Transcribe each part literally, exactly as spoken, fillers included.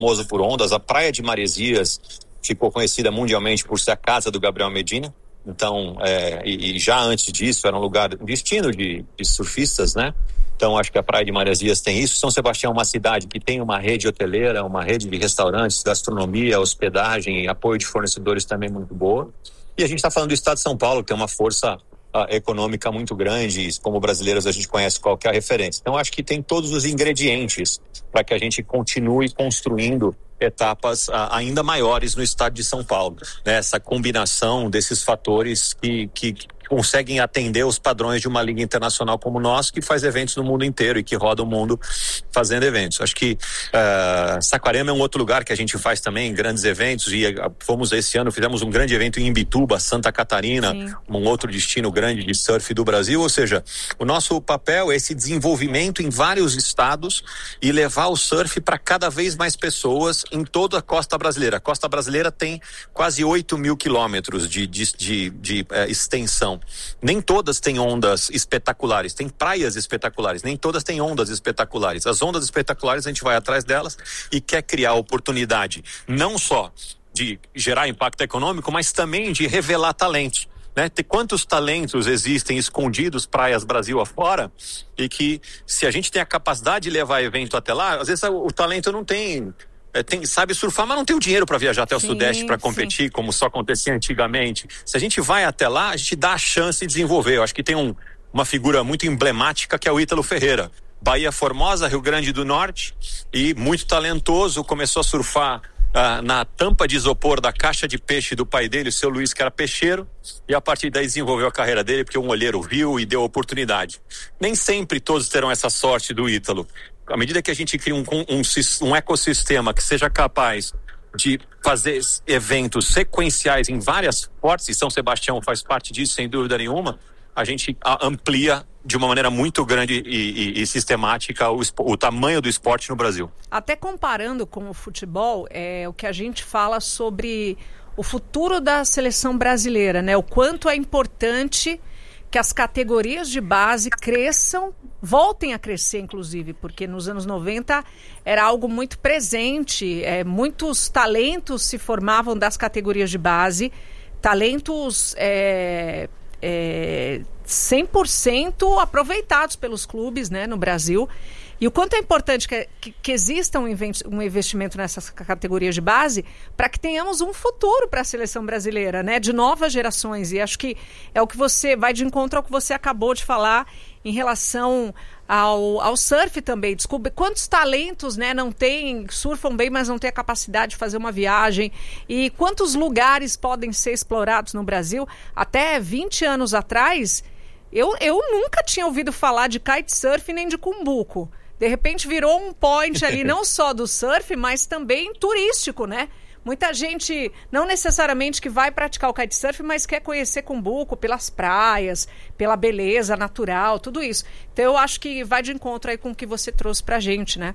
famoso por ondas. A Praia de Maresias ficou conhecida mundialmente por ser a casa do Gabriel Medina. Então, é, e, e já antes disso era um lugar, um destino de, de surfistas, né? Então, acho que a Praia de Maresias tem isso. São Sebastião é uma cidade que tem uma rede hoteleira, uma rede de restaurantes, gastronomia, hospedagem, apoio de fornecedores também muito boa. E a gente está falando do estado de São Paulo, que tem uma força uh, econômica muito grande, e como brasileiros a gente conhece qual que é a referência. Então, acho que tem todos os ingredientes para que a gente continue construindo etapas uh, ainda maiores no estado de São Paulo, né? Essa combinação desses fatores que, que, que conseguem atender os padrões de uma liga internacional como nós, que faz eventos no mundo inteiro e que roda o mundo fazendo eventos. Acho que uh, Saquarema é um outro lugar que a gente faz também grandes eventos, e uh, fomos esse ano, fizemos um grande evento em Imbituba, Santa Catarina, Sim. um outro destino grande de surf do Brasil. Ou seja, o nosso papel é esse desenvolvimento em vários estados e levar o surf para cada vez mais pessoas em toda a costa brasileira. A costa brasileira tem quase oito mil quilômetros de, de, de, de uh, extensão. Nem todas têm ondas espetaculares, tem praias espetaculares, nem todas têm ondas espetaculares. As ondas espetaculares a gente vai atrás delas e quer criar oportunidade, não só de gerar impacto econômico, mas também de revelar talentos, né? Quantos talentos existem escondidos praias Brasil afora, e que se a gente tem a capacidade de levar evento até lá, às vezes o, o talento não tem... É, tem, sabe surfar, mas não tem o dinheiro para viajar até o sim, Sudeste para competir, sim. como só acontecia antigamente. Se a gente vai até lá, a gente dá a chance de desenvolver. Eu acho que tem um, uma figura muito emblemática que é o Ítalo Ferreira. Bahia Formosa, Rio Grande do Norte, e muito talentoso, começou a surfar ah, na tampa de isopor da caixa de peixe do pai dele, o seu Luiz, que era peixeiro, e a partir daí desenvolveu a carreira dele, porque um olheiro viu e deu oportunidade. Nem sempre todos terão essa sorte do Ítalo. À medida que a gente cria um, um, um ecossistema que seja capaz de fazer eventos sequenciais em várias portas, e São Sebastião faz parte disso, sem dúvida nenhuma, a gente amplia de uma maneira muito grande e, e, e sistemática o, o tamanho do esporte no Brasil. Até comparando com o futebol, é o que a gente fala sobre o futuro da seleção brasileira, né? O quanto é importante que as categorias de base cresçam, voltem a crescer, inclusive, porque nos anos noventa era algo muito presente, é, muitos talentos se formavam das categorias de base, talentos é, é, cem por cento aproveitados pelos clubes, né, no Brasil. E o quanto é importante que, que, que exista um, um investimento nessas categorias de base para que tenhamos um futuro para a seleção brasileira, né? De novas gerações. E acho que é o que você vai de encontro ao que você acabou de falar em relação ao, ao surf também. Desculpe, quantos talentos, né, não tem, surfam bem, mas não tem a capacidade de fazer uma viagem. E quantos lugares podem ser explorados no Brasil? Até vinte anos atrás, eu, eu nunca tinha ouvido falar de kitesurf nem de cumbuco. De repente virou um point ali, não só do surf, mas também turístico, né? Muita gente, não necessariamente que vai praticar o kitesurf, mas quer conhecer Cumbuco pelas praias, pela beleza natural, tudo isso. Então eu acho que vai de encontro aí com o que você trouxe pra gente, né?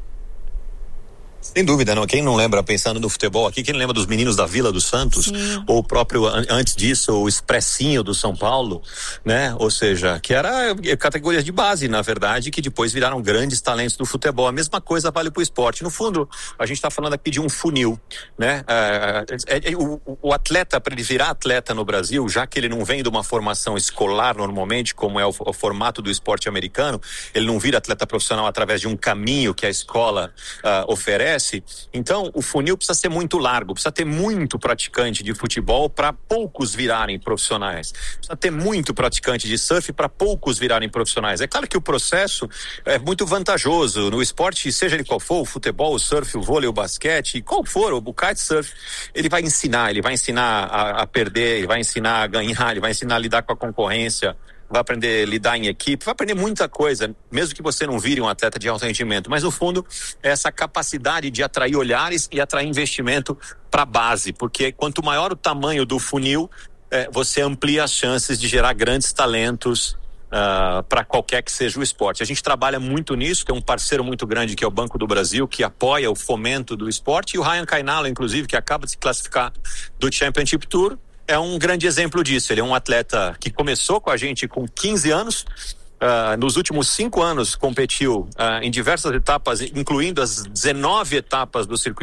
Sem dúvida, não. Quem não lembra, pensando no futebol aqui, quem lembra dos meninos da Vila do Santos? Sim. Ou o próprio, antes disso, o Expressinho do São Paulo, né? Ou seja, que era categorias de base, na verdade, que depois viraram grandes talentos do futebol. A mesma coisa vale para o esporte. No fundo, a gente está falando aqui de um funil, né? É, é, é, o, o atleta, para ele virar atleta no Brasil, já que ele não vem de uma formação escolar normalmente, como é o, o formato do esporte americano, ele não vira atleta profissional através de um caminho que a escola uh, oferece. Então, o funil precisa ser muito largo, precisa ter muito praticante de futebol para poucos virarem profissionais. Precisa ter muito praticante de surf para poucos virarem profissionais. É claro que o processo é muito vantajoso no esporte, seja ele qual for, o futebol, o surf, o vôlei, o basquete, qual for, o kitesurf, ele vai ensinar, ele vai ensinar a, a perder, ele vai ensinar a ganhar, ele vai ensinar a lidar com a concorrência, vai aprender a lidar em equipe, vai aprender muita coisa, mesmo que você não vire um atleta de alto rendimento. Mas, no fundo, é essa capacidade de atrair olhares e atrair investimento para a base, porque quanto maior o tamanho do funil, é, você amplia as chances de gerar grandes talentos uh, para qualquer que seja o esporte. A gente trabalha muito nisso, tem um parceiro muito grande que é o Banco do Brasil, que apoia o fomento do esporte, e o Ryan Kainalo, inclusive, que acaba de se classificar do Championship Tour, é um grande exemplo disso. Ele é um atleta que começou com a gente com quinze anos, uh, nos últimos cinco anos competiu uh, em diversas etapas, incluindo as dezenove etapas do circuito